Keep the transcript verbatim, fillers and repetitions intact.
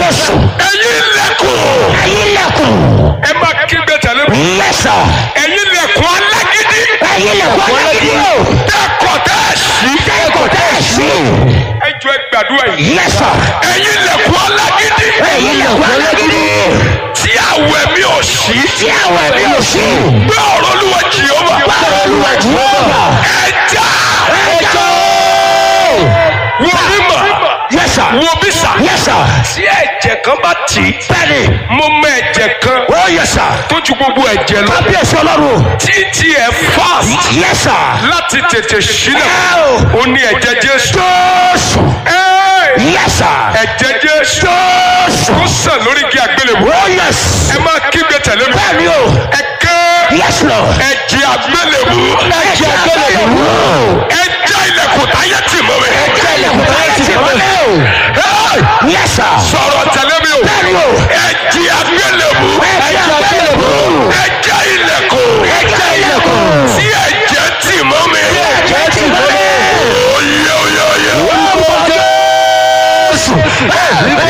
Jésù. ẹ̀yin lẹ́kùn. Ẹ̀yin lẹ̀kùn. ẹ máa kígbe tẹ̀lé mi. Yes sir. ẹ̀yin lẹ́kùn alágídí. Ẹ̀yin lẹ̀kùn alágídí o. tẹ́kọ̀ tẹ́ sí. Tẹ́kọ̀ tẹ́ sí. ẹ jọ ẹ gbàdúrà yìí. Yes sir. ẹ̀yin lẹ́kùn alágídí. Ẹ̀yin lẹ̀kùn alágídí. tí àwẹ̀ mi ò sí. Tí àwọn ẹ̀mí ò sí. gbé ọ̀rọ̀ Olúwa Jèhófà. Báwo Olúwa Jèhófà. ẹ já. Ẹ jọ. wo bí mà. Yes sir. wo bí sà. Yes sir. tí ẹ̀jẹ̀ kan bá tì í. Bẹ́ẹ̀ni. mo mọ ẹ̀jẹ̀ kan. Oh yes sir. tó ju gbogbo ẹ̀jẹ̀ lọ. Kábíyèsí Ọlọ́run. títí ẹ fast. Yes sir. láti tètè sílẹ̀. Ẹ o. ó ní ẹ̀jẹ̀ Jésù. Jésù. Ẹ́ẹ̀! Yes sir. ẹ̀jẹ̀ Jésù. Jésù. ó sàn lórí igi àgbélébùú. Oh yes. ẹ máa kígbe tẹ̀lé mi. Bẹ́ẹ̀ni o. ẹ ké. Yes Lord. ẹ̀jẹ̀ àgbélébùú. Ẹ̀jẹ̀ àgbélébùú. ẹ̀jẹ̀ ilẹ̀kùn táyé tì mọ́ mi. Ẹ̀jẹ̀ ilẹ̀kùn táyé tì mọ́ mi o. Ẹ́ẹ̀! Yes sir. sọ̀rọ̀ tẹ̀lé mi o. Bẹ́ẹ̀ni o. ẹ̀jẹ̀ àgbélébùú. Ẹ̀jẹ̀ àgbélébùú. ẹ̀jẹ̀ ilẹ̀kùn. Ẹ̀jẹ̀ ilẹ̀kùn. tí ẹ̀jẹ̀ tì mọ́ mi. Ẹ̀jẹ̀ tì mọ́ mi. oyè oyè oyè. Orúkọ Jésù.